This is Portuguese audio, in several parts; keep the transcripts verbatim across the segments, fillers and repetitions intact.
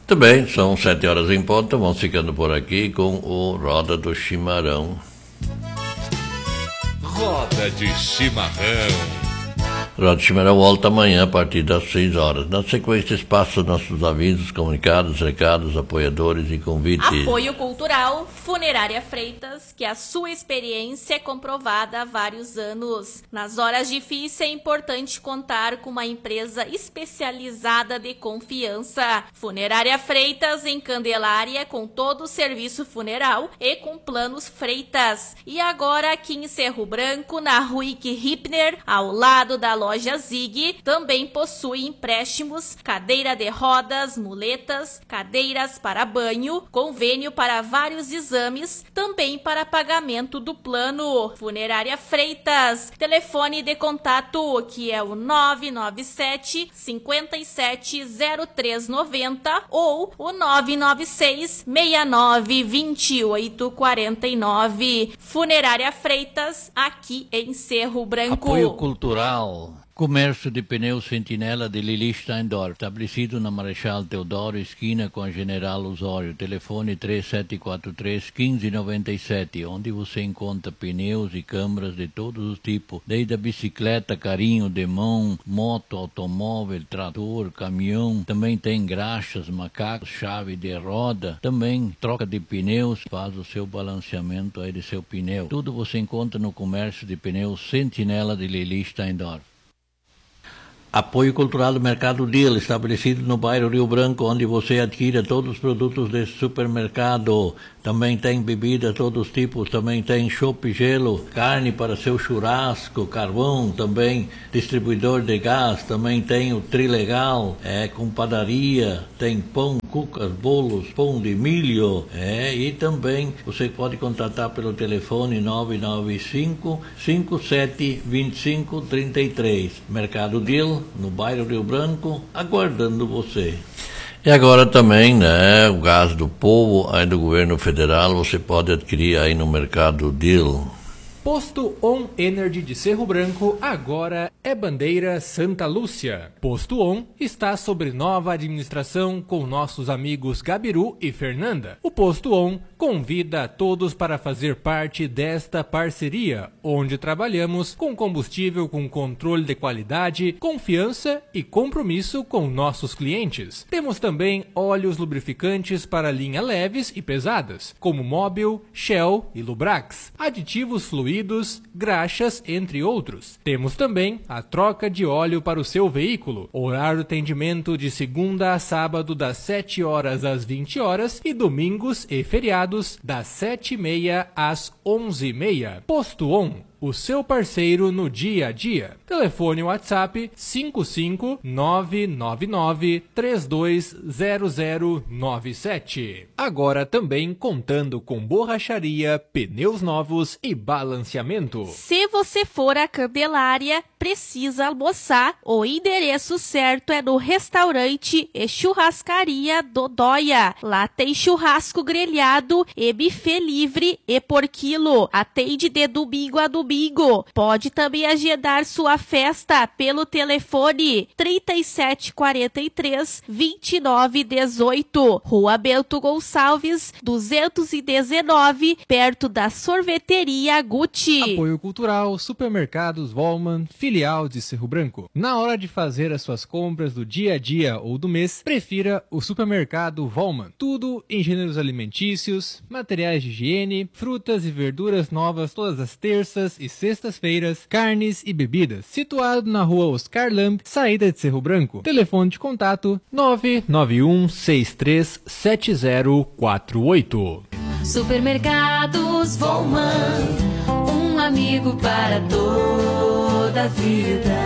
Muito bem, são sete horas em ponto, vamos ficando por aqui com o Roda do Chimarrão. Roda de Chimarrão. Roda do Chimarrão volta amanhã a partir das seis horas. Na sequência, espaço nossos avisos, comunicados, recados, apoiadores e convites. Apoio Cultural Funerária Freitas, que a sua experiência é comprovada há vários anos. Nas horas difíceis é importante contar com uma empresa especializada de confiança. Funerária Freitas em Candelária, com todo o serviço funeral e com planos Freitas. E agora aqui em Cerro Branco, na Ruick Hipner, ao lado da loja Zig, também possui empréstimos, cadeira de rodas, muletas, cadeiras para banho, convênio para vários exames, também para pagamento do plano. Funerária Freitas, telefone de contato que é o nove nove sete, cinco sete, zero três nove zero ou o nove nove seis, seis nove, dois oito quatro nove. Funerária Freitas, aqui em Cerro Branco. Apoio Cultural. Comércio de Pneus Sentinela de Lili Steindorf, estabelecido na Marechal Deodoro, esquina com a General Osório, telefone três sete quatro três, um cinco nove sete, onde você encontra pneus e câmaras de todos os tipos, desde a bicicleta, carrinho de mão, moto, automóvel, trator, caminhão, também tem graxas, macacos, chave de roda, também troca de pneus, faz o seu balanceamento aí de seu pneu. Tudo você encontra no Comércio de Pneus Sentinela de Lili Steindorf. Apoio Cultural do Mercado Deal, estabelecido no bairro Rio Branco, onde você adquire todos os produtos desse supermercado. Também tem bebida de todos os tipos, também tem chopp, gelo, carne para seu churrasco, carvão, também distribuidor de gás, também tem o Trilegal, é, com padaria, tem pão, cucas, bolos, pão de milho, é, e também você pode contatar pelo telefone nove nove cinco, cinco sete dois cinco três três. Mercado Deal, no bairro Rio Branco, aguardando você. E agora também, né, o gás do povo, aí do governo federal, você pode adquirir aí no Mercado Deal. Posto On Energy de Cerro Branco agora é bandeira Santa Lúcia. Posto On está sob nova administração com nossos amigos Gabiru e Fernanda. O Posto On convida a todos para fazer parte desta parceria, onde trabalhamos com combustível com controle de qualidade, confiança e compromisso com nossos clientes. Temos também óleos lubrificantes para linha leves e pesadas, como Mobil, Shell e Lubrax, aditivos fluidos, graxas, entre outros. Temos também a troca de óleo para o seu veículo, horário de atendimento de segunda a sábado das sete horas às vinte horas e domingos e feriados das sete e meia às onze e meia. Posto On, o seu parceiro no dia a dia. Telefone WhatsApp cinco cinco nove nove nove três dois zero zero nove sete. Agora também contando com borracharia, pneus novos e balanceamento. Se você for a Candelária, precisa almoçar, o endereço certo é no restaurante e churrascaria Dodóia. Lá tem churrasco grelhado e buffet livre e por quilo. Atende de domingo a domingo. Pode também agendar sua festa pelo telefone trinta e sete quarenta e três, vinte e nove dezoito, Rua Bento Gonçalves, duzentos e dezenove, perto da sorveteria Gucci. Apoio Cultural Supermercados Volman, filial de Cerro Branco. Na hora de fazer as suas compras do dia a dia ou do mês, prefira o Supermercado Volman. Tudo em gêneros alimentícios, materiais de higiene, frutas e verduras novas todas as terças e sextas-feiras, carnes e bebidas. Situado na Rua Oscar Lamb, saída de Cerro Branco. Telefone de contato nove nove um seis três sete zero quatro oito. Supermercados Volman, um amigo para toda a vida.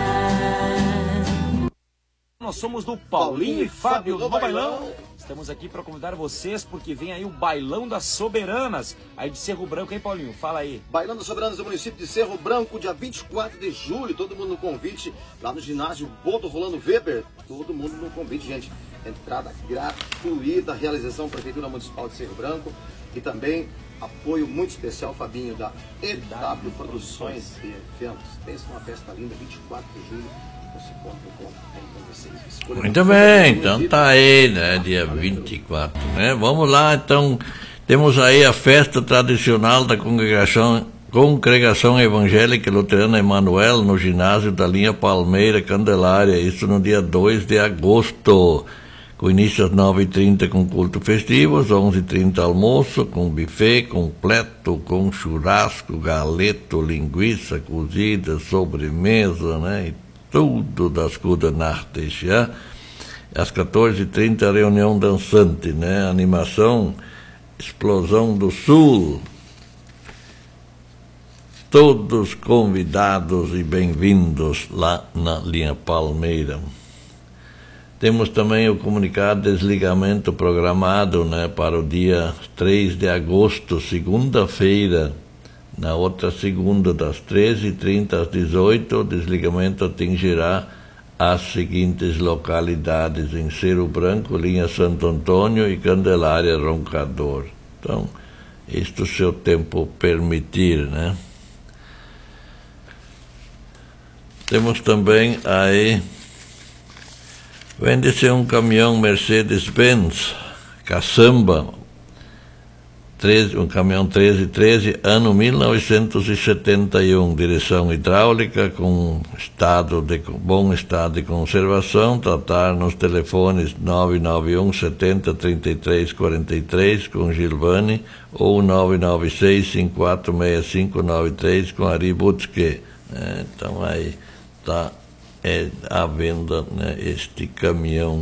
Nós somos do Paulinho e Fábio do Bailão. Estamos aqui para convidar vocês porque vem aí o Bailão das Soberanas, aí de Cerro Branco, hein, Paulinho? Fala aí. Bailão das Soberanas do município de Cerro Branco, dia vinte e quatro de julho, todo mundo no convite, lá no ginásio Bodo Rolando Weber, todo mundo no convite, gente. Entrada gratuita, realização Prefeitura Municipal de Cerro Branco e também apoio muito especial, Fabinho, da E W Produções e Eventos. Pensa numa festa linda, vinte e quatro de julho, você compra com vocês. Escolha Muito bem, então tá aí, né, dia vinte e quatro, né? Vamos lá, então, temos aí a festa tradicional da congregação, congregação Evangélica Luterana Emanuel, no ginásio da linha Palmeira Candelária, isso no dia dois de agosto, com início às nove e trinta com culto festivo, às onze e trinta almoço, com buffet completo, com churrasco, galeto, linguiça cozida, sobremesa, né, e tudo das coisas nartes, já. Às quatorze e trinta, reunião dançante, né? Animação, Explosão do Sul. Todos convidados e bem-vindos lá na linha Palmeira. Temos também o comunicado de desligamento programado, né, para o dia três de agosto, segunda-feira. Na outra segunda, das treze e trinta às dezoito, o desligamento atingirá as seguintes localidades: em Cerro Branco, linha Santo Antônio e Candelária Roncador. Então, isto se o tempo permitir, né? Temos também aí, vende-se um caminhão Mercedes-Benz, caçamba, um caminhão treze treze, ano mil novecentos e setenta e um, direção hidráulica, com estado de, bom estado de conservação, tratar nos telefones nove nove um setenta trinta e três quarenta e três com Gilvani ou nove nove seis cinco quatro seis cinco nove três com Ari Butzke. É, então aí está é, à venda, né, este caminhão.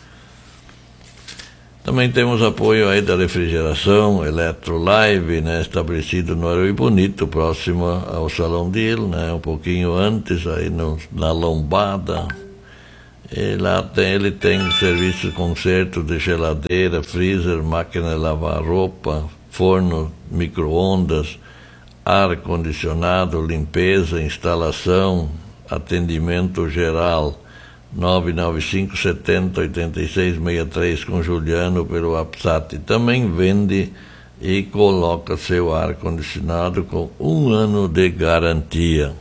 Também temos apoio aí da refrigeração, Eletrolive, né, estabelecido no Arroio Bonito, próximo ao Salão Dil, né, um pouquinho antes, aí no, na Lombada. E lá tem, ele tem serviço de conserto de geladeira, freezer, máquina de lavar roupa, forno, micro-ondas, ar-condicionado, limpeza, instalação, atendimento geral. nove nove cinco setenta oitenta e seis sessenta e três com Juliano pelo WhatsApp. Também vende e coloca seu ar-condicionado com um ano de garantia.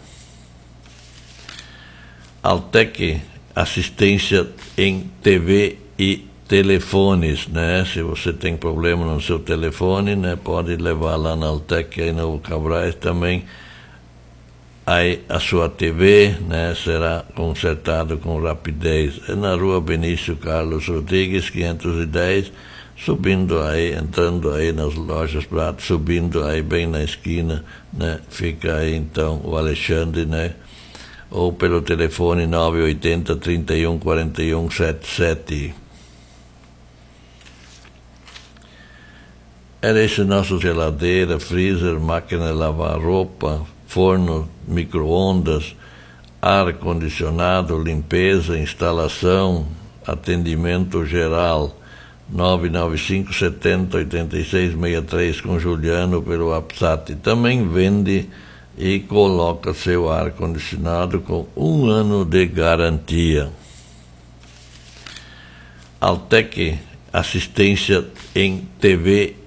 Altec, assistência em T V e telefones, né? Se você tem problema no seu telefone, né, pode levar lá na Altec, aí no Cabrais também. Aí a sua T V, né, será consertado com rapidez. É na rua Benício Carlos Rodrigues, quinhentos e dez, subindo aí, entrando aí nas lojas Prato, subindo aí bem na esquina, né, fica aí então o Alexandre, né, ou pelo telefone nove oito zero, trinta e um, quarenta e um, setenta e sete. Era esse nosso geladeira, freezer, máquina de lavar roupa, forno, micro-ondas, ar-condicionado, limpeza, instalação, atendimento geral. nove nove cinco setenta oitenta e seis sessenta e três com Juliano pelo WhatsApp. Também vende e coloca seu ar-condicionado com um ano de garantia. Altec, assistência em T V